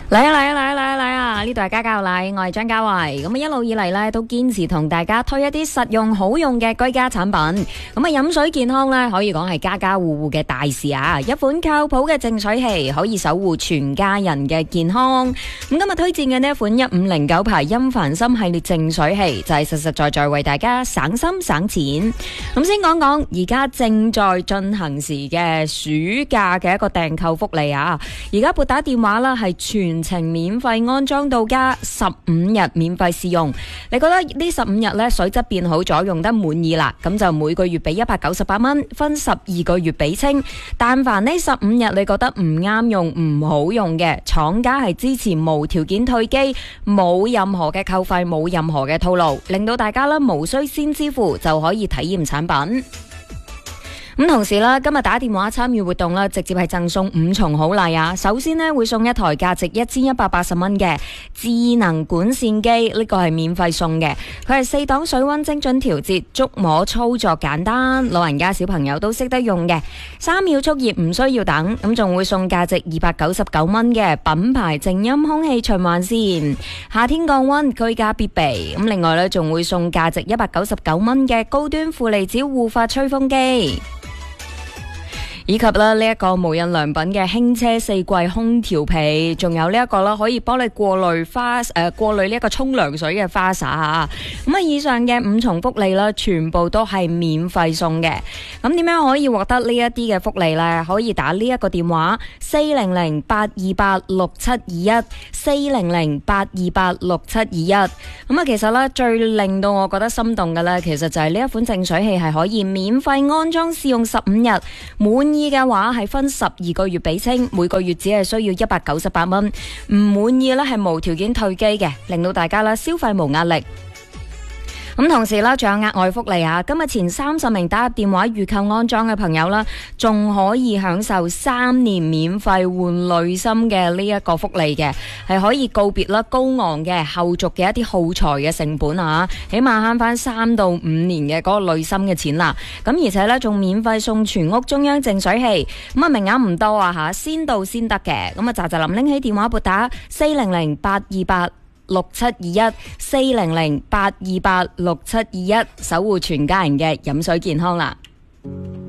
嚟啊！呢度係家教禮，我係張家慧。咁一路以嚟咧都堅持同大家推一啲實用好用嘅居家產品。咁飲水健康咧可以講係家家戶戶嘅大事啊！一款靠譜嘅淨水器可以守護全家人嘅健康。咁今日推薦嘅呢一款1509牌音凡森系列淨水器，就係實實在在為大家省心省錢。咁先講講而家正在進行時嘅暑假嘅一個訂購福利啊！而家撥打電話啦，係全程免費安裝到家，15日免費試用。你覺得呢15日呢水質變好咗，用得滿意啦，咁就每個月俾198蚊，分12個月俾清。但凡呢15日你覺得唔啱用、唔好用嘅，廠家係支持無條件退機，冇任何嘅扣費，冇任何嘅套路，令到大家啦無需先支付就可以體驗產品。咁同時啦，今日打電話參與活動啦，直接係贈送5重好禮啊！首先呢，會送一台價值1180蚊嘅智能管線機，呢個係免費送嘅。佢係4檔水溫精準調節，觸摸操作簡單，老人家小朋友都識得用嘅。3秒速熱，唔需要等。咁仲會送價值299蚊嘅品牌靜音空氣循環扇，夏天降溫居家必備。咁另外呢，仲會送價值199蚊嘅高端負離子護髮吹風機。以及啦呢一個無印良品嘅輕奢4季空調被，仲有呢一個啦可以幫你過濾呢一個沖涼水嘅花灑啊！咁啊，以上嘅5重福利啦，全部都係免費送嘅。咁點樣可以獲得呢一啲嘅福利呢？可以打呢一個電話400-828-6721 400-828-6721。咁啊，其實咧最令到我覺得心動嘅咧，其實就係呢一款淨水器係可以免費安裝試用15日，滿意嘅話係分12個月俾清，每個月只係需要198蚊，唔滿意咧係無條件退機嘅，令到大家啦消費無壓力。咁同時啦，仲有額外福利啊！今日前30名打入電話預購安裝嘅朋友啦，仲可以享受3年免費換濾芯嘅呢一個福利嘅，係可以告別啦高昂嘅後續嘅一啲耗材嘅成本啊，起碼慳翻3到5年嘅嗰個濾芯嘅錢啦。咁而且咧仲免費送全屋中央淨水器，咁啊名額唔多啊吓，先到先得嘅。咁啊喳喳林拎起電話撥打400-828-6721 400-828-6721，守護全家人嘅飲水健康啦。